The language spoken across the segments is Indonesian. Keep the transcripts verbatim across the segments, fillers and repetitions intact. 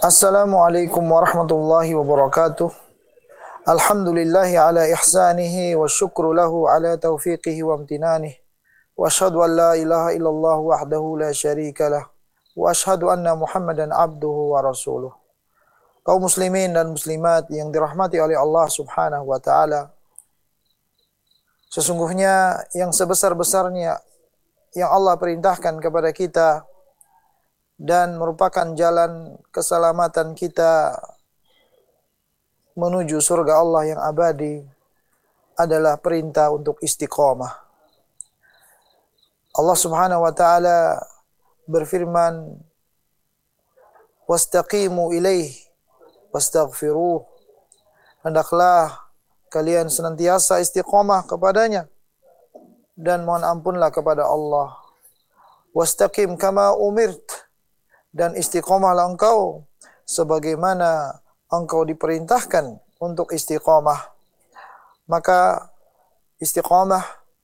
Assalamualaikum warahmatullahi wabarakatuh. Alhamdulillahi ala ihsanihi wa syukru lahu ala taufiqihi wa amtinanih. Wa ashhadu an la ilaha illallah wahdahu la syarika lah. Wa ashhadu anna Muhammadan abduhu wa rasuluh. Kaum muslimin dan muslimat yang dirahmati oleh Allah Subhanahu wa taala. Sesungguhnya yang sebesar-besarnya yang Allah perintahkan kepada kita dan merupakan jalan keselamatan kita menuju surga Allah yang abadi adalah perintah untuk istiqamah. Allah Subhanahu wa taala berfirman, "Wastaqimu ilaih wastaghfiruh." Hendaklah kalian senantiasa istiqamah kepadanya dan mohon ampunlah kepada Allah. Wastaqim kama umirt. Dan istiqamahlah engkau sebagaimana engkau diperintahkan untuk istiqamah. Maka istiqamah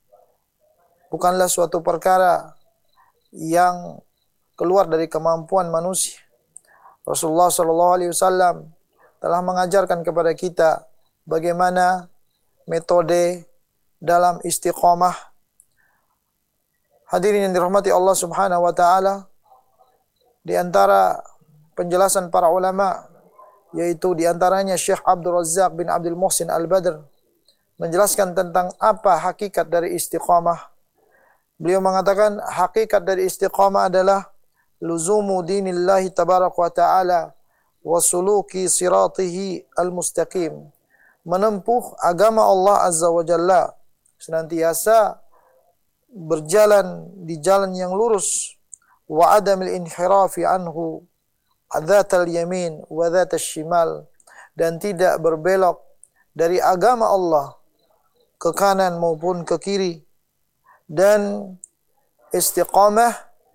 bukanlah suatu perkara yang keluar dari kemampuan manusia. Rasulullah shallallahu alaihi wasallam telah mengajarkan kepada kita bagaimana metode dalam istiqamah. Hadirin yang dirahmati Allah Subhanahu wa taala, di antara penjelasan para ulama, yaitu di antaranya Syekh Abdul Razzaq bin Abdul Muhsin Al-Badr menjelaskan tentang apa hakikat dari istiqamah. Beliau mengatakan hakikat dari istiqamah adalah luzumu dinillahi tabaraka wa ta'ala wa suluki siratihi al-mustaqim. Menempuh agama Allah Azza wa Jalla, senantiasa berjalan di jalan yang lurus, wa adamil inhirafi anhu adzatal yamin wa dzatal shimal, dan tidak berbelok dari agama Allah ke kanan maupun ke kiri, dan istiqamah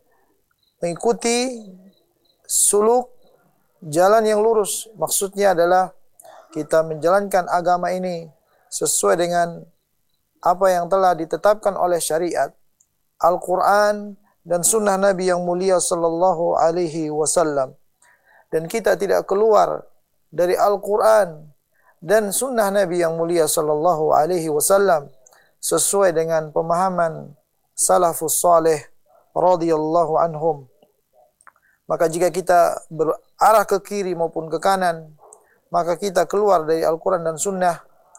mengikuti suluk jalan yang lurus. Maksudnya adalah kita menjalankan agama ini sesuai dengan apa yang telah ditetapkan oleh syariat Al-Quran dan sunnah Nabi yang mulia sallallahu alaihi wasallam. Dan kita tidak keluar dari Al-Quran dan sunnah Nabi yang mulia sallallahu alaihi wasallam sesuai dengan pemahaman salafus salih radhiyallahu anhum. Maka jika kita berarah ke kiri maupun ke kanan, maka kita keluar dari Al-Quran dan sunnah,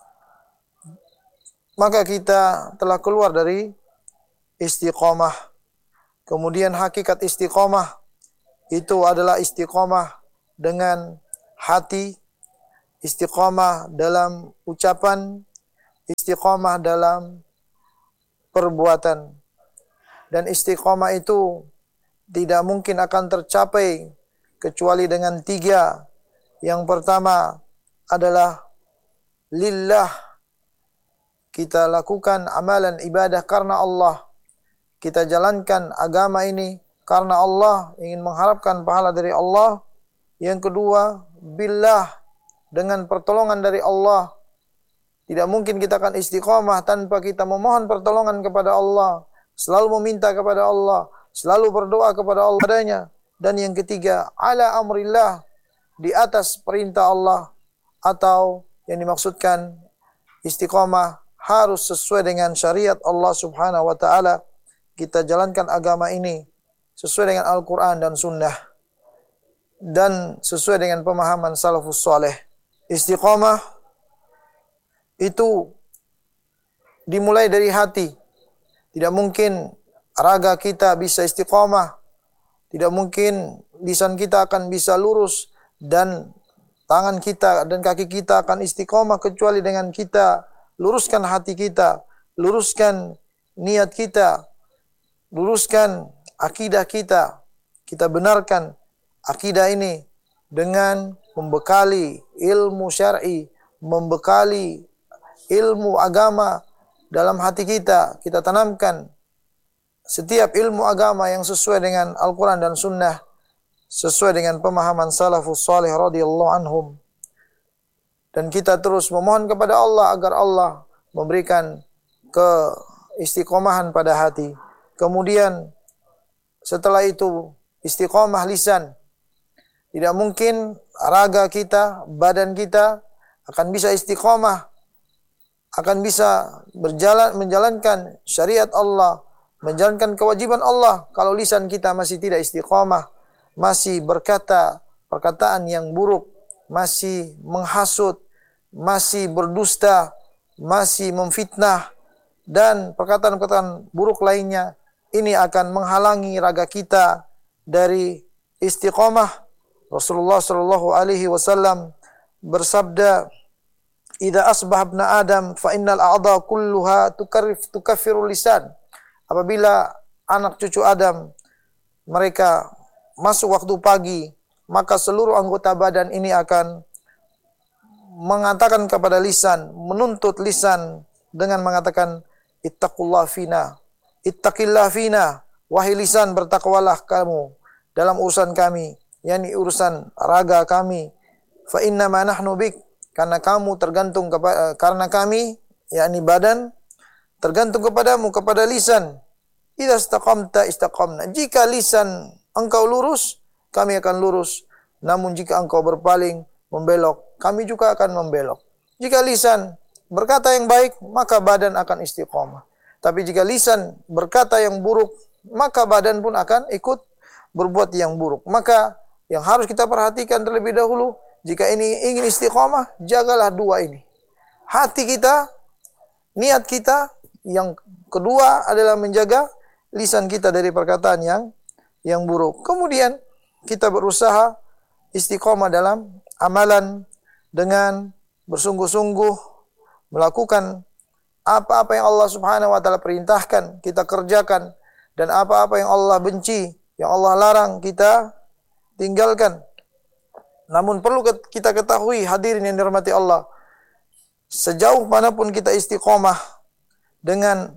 maka kita telah keluar dari istiqamah. Kemudian hakikat istiqamah itu adalah istiqamah dengan hati, istiqamah dalam ucapan, istiqamah dalam perbuatan. Dan istiqamah itu tidak mungkin akan tercapai kecuali dengan tiga. Yang pertama adalah lillah. Kita lakukan amalan ibadah karena Allah. Kita jalankan agama ini karena Allah, ingin mengharapkan pahala dari Allah. Yang kedua, billah, dengan pertolongan dari Allah. Tidak mungkin kita akan istiqamah tanpa kita memohon pertolongan kepada Allah, selalu meminta kepada Allah, selalu berdoa kepada Allah adanya. Dan yang ketiga, ala amrillah, di atas perintah Allah, atau yang dimaksudkan istiqamah harus sesuai dengan syariat Allah Subhanahu wa taala. Kita jalankan agama ini sesuai dengan Al-Quran dan sunnah dan sesuai dengan pemahaman salafus saleh. Istiqamah itu dimulai dari hati. Tidak mungkin raga kita bisa istiqamah, tidak mungkin lisan kita akan bisa lurus, dan tangan kita dan kaki kita akan istiqamah kecuali dengan kita luruskan hati kita, luruskan niat kita, luruskan akidah kita. Kita benarkan akidah ini dengan membekali ilmu syar'i, membekali ilmu agama dalam hati kita. Kita tanamkan setiap ilmu agama yang sesuai dengan Al-Quran dan sunnah, sesuai dengan pemahaman salafus salih radhiyallahu anhum. Dan kita terus memohon kepada Allah agar Allah memberikan keistiqomahan pada hati. Kemudian setelah itu istiqamah lisan, tidak mungkin raga kita, badan kita akan bisa istiqomah, akan bisa berjalan menjalankan syariat Allah, menjalankan kewajiban Allah kalau lisan kita masih tidak istiqomah, masih berkata perkataan yang buruk, masih menghasut, masih berdusta, masih memfitnah dan perkataan-perkataan buruk lainnya. Ini akan menghalangi raga kita dari istiqomah. Rasulullah sallallahu alaihi wasallam bersabda, "Idza asbaha ibnu Adam fa innal a'dha kulluha tukarrif tukaffiru lisan." Apabila anak cucu Adam mereka masuk waktu pagi, maka seluruh anggota badan ini akan mengatakan kepada lisan, menuntut lisan dengan mengatakan, "Ittaqullah fina, ittaqillah fina." Wahai lisan, bertakwalah kamu dalam urusan kami, yakni urusan raga kami. Fa inna ma nahnu bik, karena kamu tergantung kepada karena kami, yakni badan tergantung kepadamu, kepada lisan. Idza istaqamta istaqamna. Jika lisan engkau lurus, kami akan lurus. Namun jika engkau berpaling, membelok, kami juga akan membelok. Jika lisan berkata yang baik, maka badan akan istiqomah. Tapi jika lisan berkata yang buruk, maka badan pun akan ikut berbuat yang buruk. Maka yang harus kita perhatikan terlebih dahulu, jika ini ingin istiqomah, jagalah dua ini. Hati kita, niat kita. Yang kedua adalah menjaga lisan kita dari perkataan yang yang buruk. Kemudian kita berusaha istiqomah dalam amalan dengan bersungguh-sungguh melakukan apa-apa yang Allah Subhanahu wa taala perintahkan, kita kerjakan, dan apa-apa yang Allah benci, yang Allah larang, kita tinggalkan. Namun perlu kita ketahui, hadirin yang dirahmati Allah, sejauh manapun kita istiqomah dengan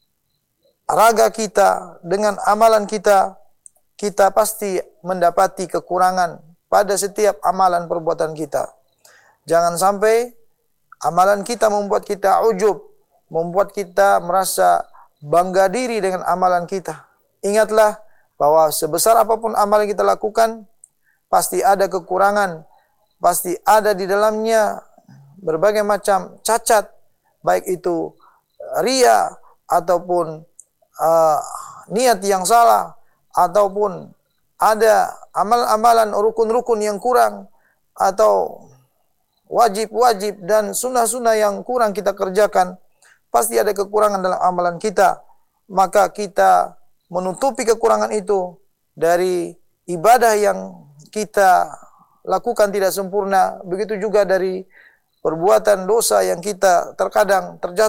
raga kita, dengan amalan kita, kita pasti mendapati kekurangan pada setiap amalan perbuatan kita. Jangan sampai amalan kita membuat kita ujub, membuat kita merasa bangga diri dengan amalan kita. Ingatlah bahwa sebesar apapun amalan yang kita lakukan, pasti ada kekurangan, pasti ada di dalamnya berbagai macam cacat, baik itu ria ataupun uh, niat yang salah, ataupun ada amal-amalan rukun-rukun yang kurang, atau wajib-wajib dan sunnah-sunnah yang kurang kita kerjakan. Pasti ada kekurangan dalam amalan kita. Maka kita menutupi kekurangan itu dari ibadah yang kita lakukan tidak sempurna. Begitu juga dari perbuatan dosa yang kita terkadang terjatuh